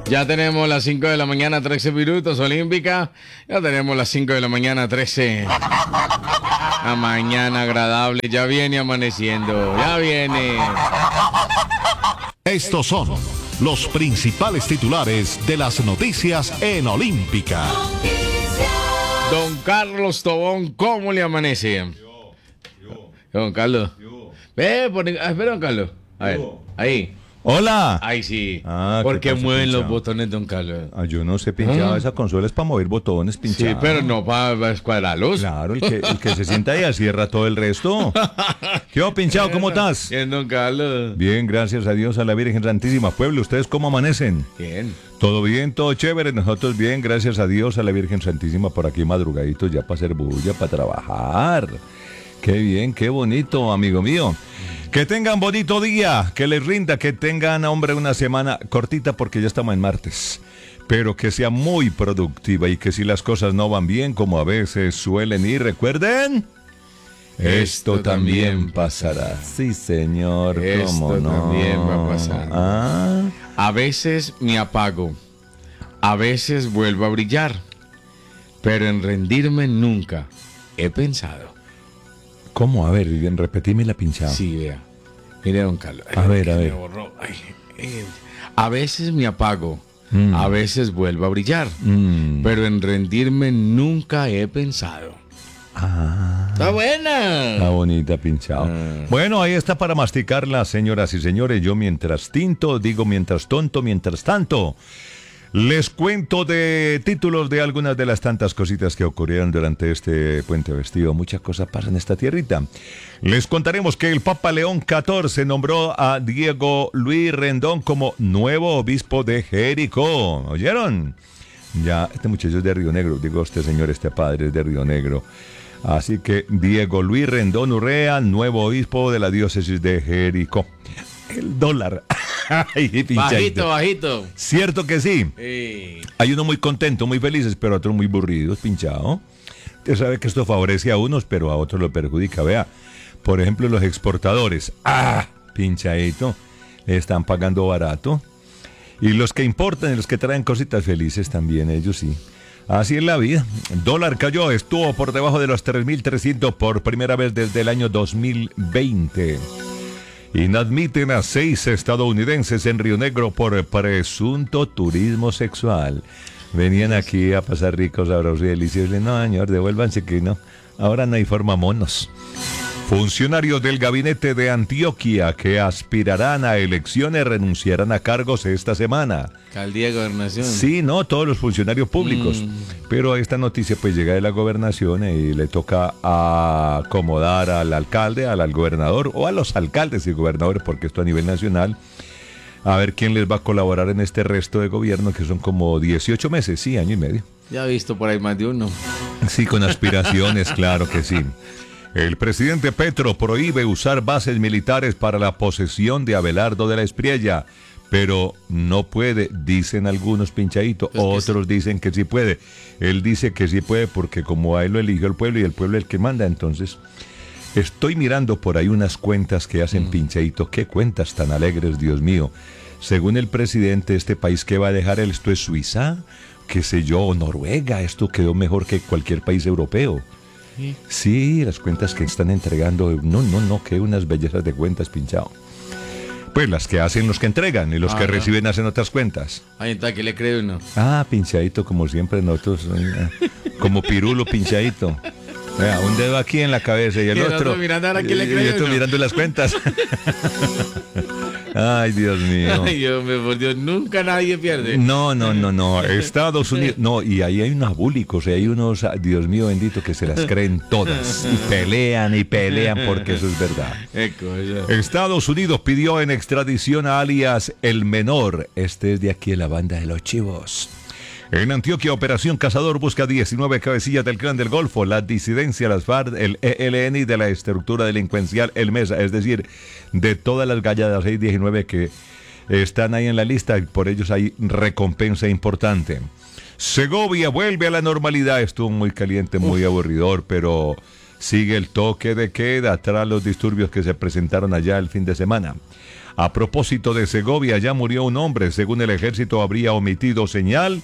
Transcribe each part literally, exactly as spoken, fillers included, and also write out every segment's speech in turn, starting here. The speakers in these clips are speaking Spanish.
Ya tenemos las cinco de la mañana, trece minutos, Olímpica. Ya tenemos las cinco de la mañana, trece. La mañana agradable, ya viene amaneciendo, ya viene. Estos son los principales titulares de las noticias en Olímpica. Don Carlos Tobón, ¿cómo le amanece? Yo, yo, Don Carlos. yo. Ve, pon- ah, espera, don Carlos. A ver, Yo. ahí. Hola. Ahí sí. Ah, ¿Por ¿qué qué pasa, mueven los pinchado? botones, don Carlos? Ah, yo no sé, pinchado. Ah. Esa consola es para mover botones, pinchado. Sí, pero no para escuadrarlos. Claro, el que, el que se sienta ahí cierra todo el resto. ¿Qué onda, pinchado? ¿Cómo estás? Bien, don Carlos. Bien, gracias a Dios, a la Virgen Santísima. Pueblo, ¿ustedes cómo amanecen? Bien. Todo bien, todo chévere. Nosotros bien, gracias a Dios, a la Virgen Santísima. Por aquí madrugaditos ya para hacer bulla, para trabajar. Qué bien, qué bonito, amigo mío. Que tengan bonito día, que les rinda, que tengan, hombre, una semana cortita porque ya estamos en martes. Pero que sea muy productiva y que si las cosas no van bien, como a veces suelen ir, recuerden, esto, Esto también también pasará. Sí, señor, Esto cómo no. también va a pasar. Ah, A veces me apago, a veces vuelvo a brillar, pero en rendirme nunca he pensado. ¿cómo? A ver, bien, repetime la pinchada. Sí, vea. Mire, don Carlos. A ver, que a me ver. borró. Ay, eh. A veces me apago, Mm. a veces vuelvo a brillar, Mm. pero en rendirme nunca he pensado. Ah. ¡Está buena! Está bonita, pinchado. Ah. Bueno, ahí está para masticarla, señoras y señores. Yo mientras tinto, digo mientras tonto, mientras tanto. Les cuento de títulos de algunas de las tantas cositas que ocurrieron durante este puente festivo. Muchas cosas pasan en esta tierrita. Les contaremos que el Papa León catorce nombró a Diego Luis Rendón como nuevo obispo de Jericó. ¿Oyeron? Ya, este muchacho es de Río Negro. Digo, este señor, este padre es de Río Negro. Así que Diego Luis Rendón Urrea, nuevo obispo de la diócesis de Jericó. El dólar. Ay, pinchadito. Bajito, bajito. Cierto que sí. Eh, Hay unos muy contentos, muy felices, pero otros muy aburridos, pinchado. Usted sabe que esto favorece a unos, pero a otros lo perjudica. Vea, por ejemplo, los exportadores. ¡Ah! Pinchadito. Le están pagando barato. Y los que importan y los que traen cositas felices también, ellos sí. Así es la vida. Dólar cayó, estuvo por debajo de los tres mil trescientos por primera vez desde el año dos mil veinte. Inadmiten a seis estadounidenses en Río Negro por presunto turismo sexual. Venían aquí a pasar ricos, sabrosos y deliciosos. No, señor, devuélvanse que no. Ahora no hay forma monos. Funcionarios del gabinete de Antioquia que aspirarán a elecciones renunciarán a cargos esta semana. Alcaldía de Gobernación. Sí, no, todos los funcionarios públicos. Mm. Pero esta noticia pues llega de la gobernación y le toca acomodar al alcalde, al, al gobernador o a los alcaldes y gobernadores, porque esto a nivel nacional, a ver quién les va a colaborar en este resto de gobierno, que son como dieciocho meses, sí, año y medio. Ya he visto por ahí más de uno. Sí, con aspiraciones, claro que sí. El presidente Petro prohíbe usar bases militares para la posesión de Abelardo de la Espriella, pero no puede, dicen algunos, pinchaditos, Pues que otros dicen que sí puede. Él dice que sí puede porque como a él lo eligió el pueblo y el pueblo es el que manda, entonces estoy mirando por ahí unas cuentas que hacen Mm. pinchaditos. Qué cuentas tan alegres, Dios mío. Según el presidente, este país que va a dejar él, esto es Suiza, qué sé yo, o Noruega, esto quedó mejor que cualquier país europeo. Sí. Sí, las cuentas que están entregando, no, no, no, que unas bellezas de cuentas, pinchado. Pues las que hacen los que entregan y los Ah, que no. reciben hacen otras cuentas. Ay, entonces, ¿qué le cree uno? Ah, pinchadito, como siempre nosotros, eh, como pirulo pinchadito. Vea, un dedo aquí en la cabeza y el Y el otro. otro mirando ahora quién le y cree el otro uno. mirando las cuentas. Ay, Dios mío. Ay, Dios mío, por Dios, nunca nadie pierde. No, no, no, no. Estados Unidos. No, y ahí hay unos abúlicos, y hay unos, Dios mío bendito, que se las creen todas. Y pelean y pelean porque eso es verdad. Qué cosa. Estados Unidos pidió en extradición a alias El Menor. Este es de aquí, la banda de los Chivos. En Antioquia, Operación Cazador busca diecinueve cabecillas del Clan del Golfo, la disidencia, las FARC, el E L N y de la estructura delincuencial El Mesa, es decir, de todas las galladas seis diecinueve que están ahí en la lista, y por ellos hay recompensa importante. Segovia vuelve a la normalidad, estuvo muy caliente, muy aburridor, pero sigue el toque de queda tras los disturbios que se presentaron allá el fin de semana. A propósito de Segovia, ya murió un hombre. Según el ejército, habría omitido señal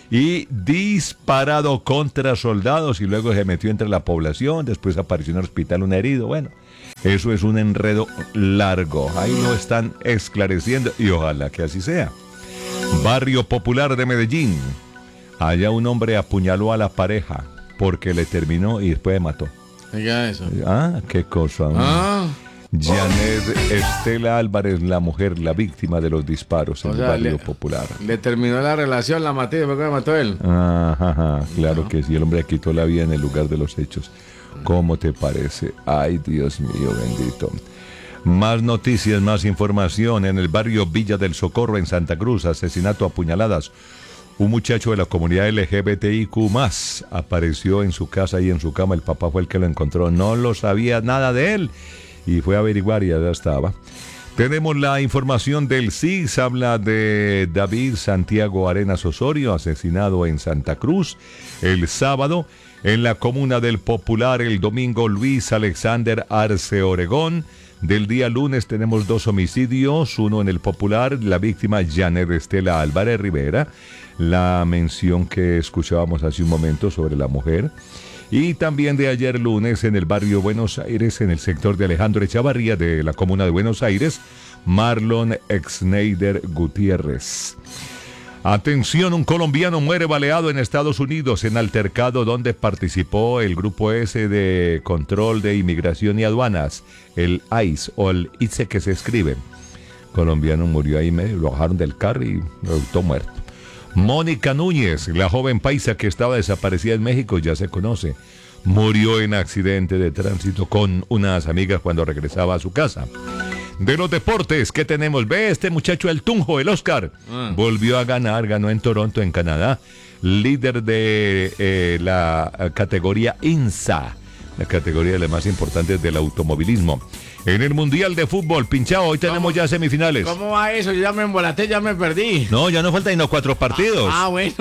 y disparado contra soldados y luego se metió entre la población. Después apareció en el hospital un herido. Bueno, eso es un enredo largo. Ahí lo están esclareciendo y ojalá que así sea. Barrio Popular de Medellín. Allá un hombre apuñaló a la pareja porque le terminó y después le mató. Oiga eso. Ah, qué cosa. Ah. Janet Estela Álvarez, la mujer, la víctima de los disparos en O el sea, barrio le- Popular. Le terminó la relación, la maté, después que me mató él. Ajá, ajá, claro que sí, el hombre quitó la vida en el lugar de los hechos. ¿Cómo te parece? Ay, Dios mío, bendito. Más noticias, más información. En el barrio Villa del Socorro, en Santa Cruz, asesinato a puñaladas. Un muchacho de la comunidad L G B T I Q más, apareció en su casa y en su cama. El papá fue el que lo encontró. No lo sabía nada de él. Y fue a averiguar y ya estaba. Tenemos la información del C I S. Habla de David Santiago Arenas Osorio, asesinado en Santa Cruz el sábado. En la comuna del Popular, el domingo, Luis Alexander Arce Oregón. Del día lunes tenemos dos homicidios, uno en el Popular, la víctima Janet Estela Álvarez Rivera, la mención que escuchábamos hace un momento sobre la mujer. Y también de ayer lunes en el barrio Buenos Aires, en el sector de Alejandro Echavarría de la comuna de Buenos Aires, Marlon Exneider Gutiérrez. Atención, un colombiano muere baleado en Estados Unidos en altercado donde participó el grupo S de control de inmigración y aduanas, el I C E o el I C E que se escribe. Colombiano murió ahí medio, lo bajaron del carro y lo resultó muerto. Mónica Núñez, la joven paisa que estaba desaparecida en México, ya se conoce, murió en accidente de tránsito con unas amigas cuando regresaba a su casa. De los deportes, ¿qué tenemos? Ve, este muchacho, el Tunjo, el Oscar, Ah. volvió a ganar, ganó en Toronto, en Canadá, líder de eh, la eh, categoría INSA, la categoría de las más importantes del automovilismo. En el Mundial de Fútbol, pinchado, hoy tenemos ¿Cómo? ya semifinales. ¿Cómo va eso? Yo ya me embolaté, ya me perdí. No, ya no faltan sino cuatro partidos. Ah, bueno.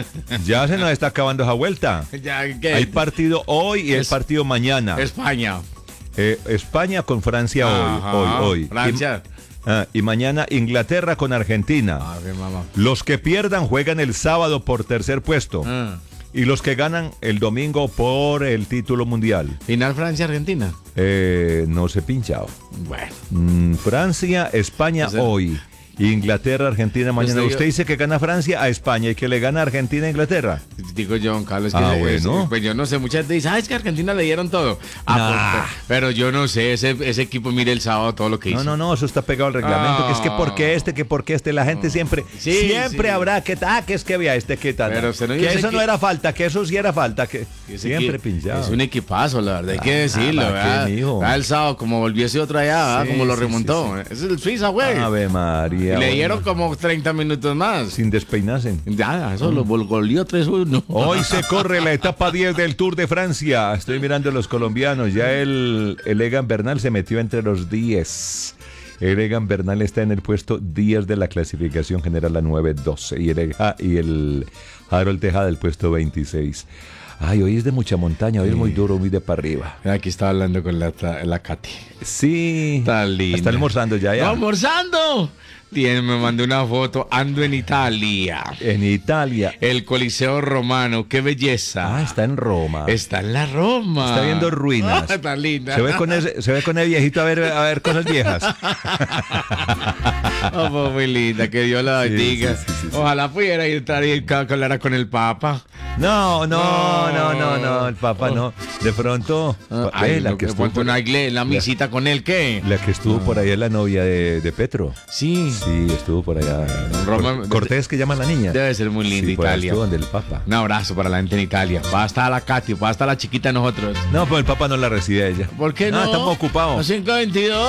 Ya se nos está acabando esa vuelta. ya, ¿qué? Hay partido hoy y el Es- partido mañana. España. Eh, España con Francia hoy, Ajá, hoy, hoy. Francia. Y, ah, y mañana Inglaterra con Argentina. A ver, mamá. Los que pierdan juegan el sábado por tercer puesto. Ah. Y los que ganan el domingo por el título mundial. Final Francia-Argentina. Eh, no se pinchado. Bueno. Mm, Francia, España O sea, hoy. Inglaterra, Argentina mañana. Usted- Usted dice que gana Francia a España y que le gana Argentina a Inglaterra. Digo yo, don Carlos, que Ah, es- bueno. pues yo no sé, muchas veces dicen, ah, es que a Argentina le dieron todo. Ah, Nah. pues, pe- pero yo no sé, ese, ese equipo, mire el sábado todo lo que hizo. No, no, no, eso está pegado al reglamento. Ah. Que es que porque este, que porque este. La gente siempre, Sí, siempre sí. habrá que, ah, que es que vea este, que tal. Pero usted no que dice eso que- no era falta, que eso sí era falta. Que Ese siempre equi- pinchado. Es un equipazo, la verdad, hay que Ah, decirlo. ¿para qué, ¿verdad? mijo? Ah, el sábado, como volvió ese otro allá, ¿verdad? Sí, como lo sí, remontó. sí, Ese es el Suiza, güey. Ave María. Y le dieron bueno, como treinta minutos más. sin despeinarse. Ya, eso lo vol- goleó tres uno. Hoy se corre la etapa diez del Tour de Francia. Estoy mirando a los colombianos. Ya el, el Egan Bernal se metió entre los diez. El Egan Bernal está en el puesto diez de la clasificación general, a nueve doce. Y el, ah, y el Harold Tejada el puesto veintiséis. Ay, hoy es de mucha montaña, hoy es muy duro, muy de para arriba. Aquí estaba hablando con la, la Katy. Sí. Está linda. Está almorzando ya, ya. ¡No, almorzando! Tiene, me mandó una foto. Ando en Italia. En Italia. El Coliseo Romano. ¡Qué belleza! Ah, está en Roma. Está en la Roma. Está viendo ruinas. Ah, está linda. Se ve con ese, se ve con el viejito a ver, a ver cosas viejas. Oh, pues, muy linda. Que Dios la Sí, bendiga. sí, sí, sí, sí. Ojalá pudiera ir a y ca- hablar con el Papa. No, no, no, no, no, el papá no. De pronto, Ah, ve, ay, la, no, que que estuvo ponte por, una iglesia, la misita con él, ¿qué? la que estuvo por allá es la novia de, de Petro. Sí. Sí, estuvo por allá. Roma- Cor- Cortés, que llama la niña. Debe ser muy linda Sí, por allá Italia. estuvo donde el Papa. Un abrazo para la gente en Italia. Va a estar la Katy, va a estar la chiquita de nosotros. No, pues el Papa no la recibe a ella. ¿Por qué no? No, estamos ocupados. cinco veintidós.